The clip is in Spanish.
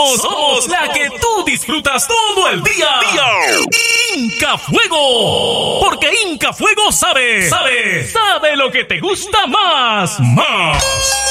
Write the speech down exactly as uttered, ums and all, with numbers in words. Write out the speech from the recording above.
somos, somos la que tú disfrutas todo el día. Inca Fuego. Porque Inca Fuego sabe, sabe, sabe lo que te gusta más, más.